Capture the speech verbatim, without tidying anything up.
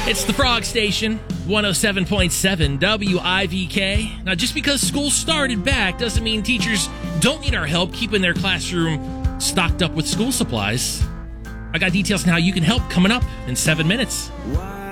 It's the Frog Station, one oh seven point seven W I V K. Now, just because school started back doesn't mean teachers don't need our help keeping their classroom stocked up with school supplies. I got details on how you can help coming up in seven minutes.